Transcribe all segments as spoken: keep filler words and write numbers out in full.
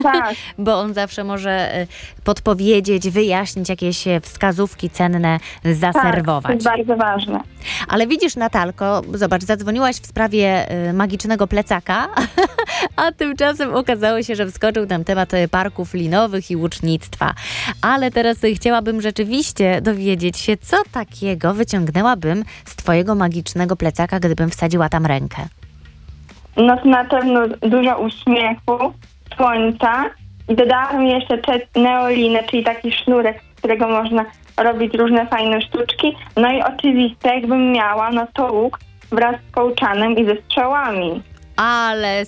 Tak. Bo on zawsze może y, podpowiedzieć, wyjaśnić jakieś e, wskazówki cenne, Tak, to zaserwować. jest bardzo ważne. Ale widzisz, Natalko, zobacz, zadzwoniłaś w sprawie y, magicznego plecaka, a tymczasem okazało się, że wskoczył tam temat y, parków linowych i łucznictwa. Ale teraz y, chciałabym rzeczywiście dowiedzieć się, co takiego wyciągnęłabym z twojego magicznego plecaka, gdybym wsadziła tam rękę. No to na pewno dużo uśmiechu, słońca i dodałam jeszcze te neoliny, czyli taki sznurek, z którego można robić różne fajne sztuczki. No i oczywiście jakbym miała, no to łuk wraz z kołczanem i ze strzałami. Ale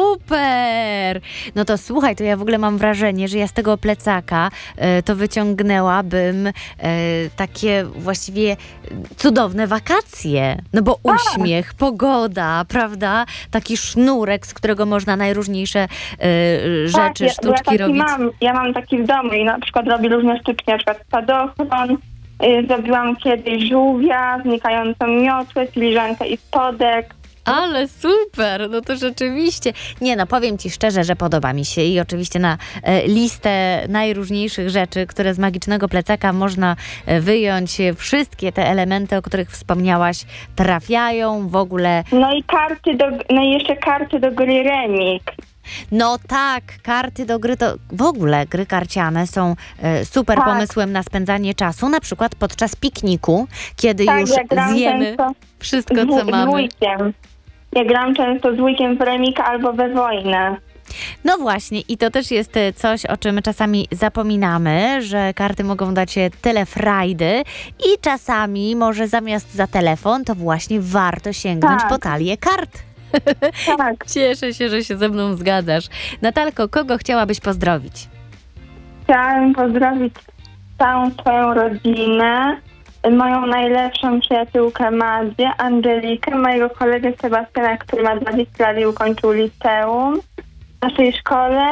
super! No to słuchaj, to ja w ogóle mam wrażenie, że ja z tego plecaka e, to wyciągnęłabym e, takie właściwie cudowne wakacje. No bo uśmiech, pogoda, prawda? Taki sznurek, z którego można najróżniejsze e, rzeczy, Tak, ja, bo ja sztuczki taki robić. mam, ja mam taki w domu i na przykład robię różne sztuczki, na przykład spadochron. Y, zrobiłam kiedyś żółwia, znikającą miotłę, filiżankę i spodek. Ale super, no to rzeczywiście. Nie no, powiem ci szczerze, że podoba mi się i oczywiście na e, listę najróżniejszych rzeczy, które z magicznego plecaka można e, wyjąć, e, wszystkie te elementy, o których wspomniałaś, trafiają w ogóle. No i karty do, no i jeszcze karty do gry Remix. No tak, karty do gry to w ogóle gry karciane są e, super Tak. pomysłem na spędzanie czasu, na przykład podczas pikniku, kiedy Tak, już ja gram zjemy często wszystko, z, co z mamy. wujkiem. Ja gram często z wujkiem w Remika albo we Wojnę. No właśnie i to też jest e, coś, o czym czasami zapominamy, że karty mogą dać e, tyle frajdy i czasami może zamiast za telefon to właśnie warto sięgnąć Tak. po talię kart. Tak. Cieszę się, że się ze mną zgadzasz. Natalko, kogo chciałabyś pozdrowić? Chciałam pozdrowić całą swoją rodzinę, moją najlepszą przyjaciółkę Madzie, Angelikę, mojego kolegę Sebastiana, który ma dwadzieścia lat i ukończył liceum w naszej szkole,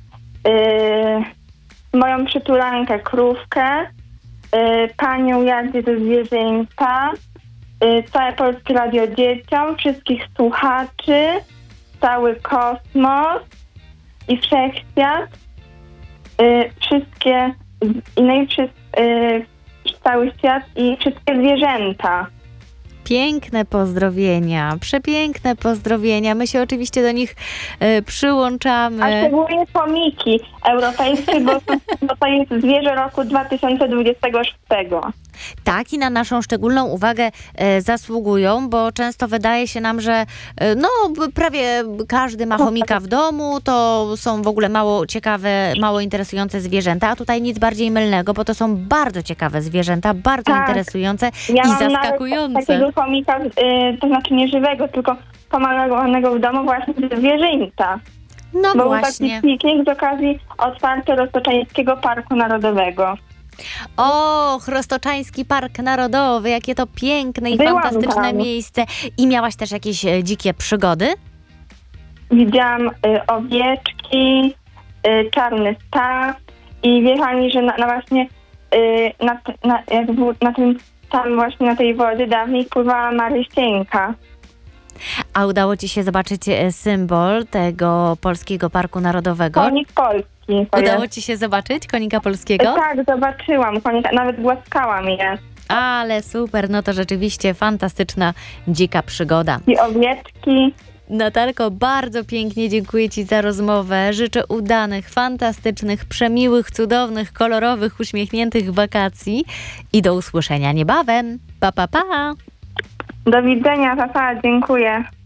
yy, moją przytulankę Krówkę, yy, panią Jadzie ze Zwierzyńca, yy, całe Polskie Radio Dzieciom, wszystkich słuchaczy, cały kosmos i wszechświat, yy, wszystkie i no i wszyscy, yy, cały świat i wszystkie zwierzęta. Piękne pozdrowienia, przepiękne pozdrowienia. My się oczywiście do nich e, A przyłączamy. szczególnie chomiki europejskie, bo, to- bo to jest zwierzę roku dwa tysiące dwudziestego szóstego. Tak, i na naszą szczególną uwagę e, zasługują, bo często wydaje się nam, że e, no b- prawie każdy ma chomika w domu, to są w ogóle mało ciekawe, mało interesujące zwierzęta, a tutaj nic bardziej mylnego, bo to są bardzo ciekawe zwierzęta, bardzo Tak. interesujące Ja i mam zaskakujące. nawet takiego chomika, y, to znaczy nie żywego, tylko pomalowanego w domu właśnie ze zwierzyńca. No Był właśnie. taki piknik z okazji otwarcia Roztoczańskiego Parku Narodowego. O, Roztoczański Park Narodowy, jakie to piękne i Byłam fantastyczne tam. miejsce. I miałaś też jakieś e, dzikie przygody? Widziałam y, owieczki, y, czarny staw i wie pani, że na, na właśnie y, na, t- na, jak był, na tym tam właśnie na tej wodzie dawniej pływała Marysienka. A udało ci się zobaczyć e, symbol tego Polskiego Parku Narodowego? Konik polski. To Udało jest. ci się zobaczyć konika polskiego? Tak, zobaczyłam konika, nawet głaskałam je. Ale super, no to rzeczywiście fantastyczna, dzika przygoda. I owieczki. Natalko, bardzo pięknie dziękuję ci za rozmowę. Życzę udanych, fantastycznych, przemiłych, cudownych, kolorowych, uśmiechniętych wakacji i do usłyszenia niebawem. Pa, pa, pa! Do widzenia, papa, dziękuję.